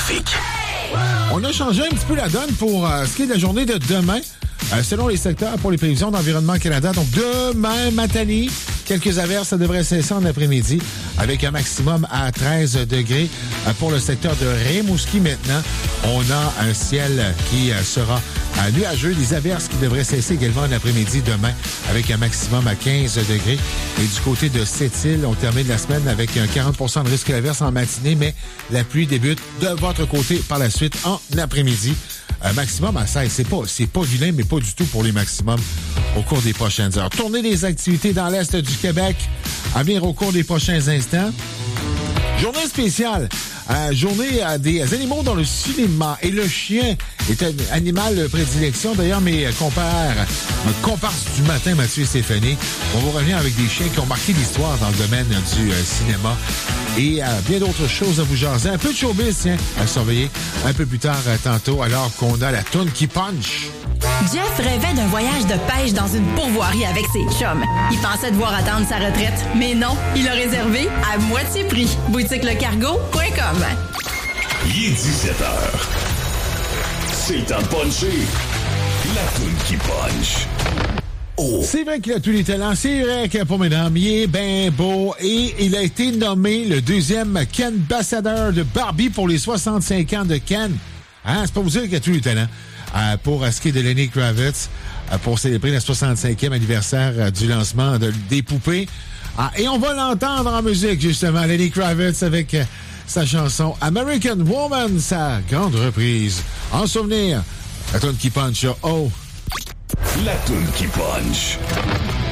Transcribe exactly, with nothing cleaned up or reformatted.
trafic. On a changé un petit peu la donne pour euh, ce qui est de la journée de demain. Euh, selon les secteurs pour les prévisions d'Environnement Canada. Donc, demain, Matani, quelques averses, ça devrait cesser en après-midi avec un maximum à treize degrés. Euh, pour le secteur de Rimouski, maintenant, on a un ciel qui euh, sera euh, nuageux. Des averses qui devraient cesser également en après-midi demain avec un maximum à quinze degrés. Et du côté de Sept-Îles, on termine la semaine avec un quarante pour cent de risque d'averse en matinée, mais la pluie débute de votre côté par la suite en après-midi. Un maximum à seize. C'est pas, c'est pas vilain, mais pas du tout pour les maximums au cours des prochaines heures. Tournée des activités dans l'Est du Québec à venir au cours des prochains instants. Journée spéciale. Euh, journée euh, des animaux dans le cinéma. Et le chien est un animal de prédilection. D'ailleurs, mes compères, mes comparses du matin, Mathieu et Stéphanie, on va revenir avec des chiens qui ont marqué l'histoire dans le domaine du euh, cinéma. Et euh, bien d'autres choses à vous jaser. Un peu de showbiz, tiens, à surveiller un peu plus tard euh, tantôt, alors qu'on a la toune qui punch. Jeff rêvait d'un voyage de pêche dans une pourvoirie avec ses chums. Il pensait devoir attendre sa retraite, mais non, il a réservé à moitié prix. boutique le cargo point com. Il est dix-sept heures. C'est le temps de puncher. La toune qui punch. Oh. C'est vrai qu'il a tous les talents. C'est vrai que pour mesdames, il est bien beau. Et il a été nommé le deuxième Ken Ambassador de Barbie pour les soixante-cinq ans de Ken. Hein? C'est pas vous dire qu'il a tous les talents. Euh, pour ce qui est de Lenny Kravitz, euh, pour célébrer le soixante-cinquième anniversaire euh, du lancement de, des poupées. Ah, et on va l'entendre en musique, justement, Lenny Kravitz avec euh, sa chanson American Woman, sa grande reprise. En souvenir, la toune qui punch, oh! La toune qui punch.